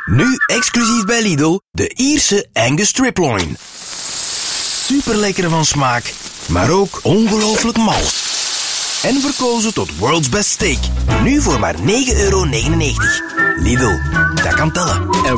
Nu exclusief bij Lidl, de Ierse Angus Striploin. Super lekker van smaak, maar ook ongelooflijk mal. En verkozen tot World's Best Steak. Nu voor maar €9,99. Lidl, dat kan tellen.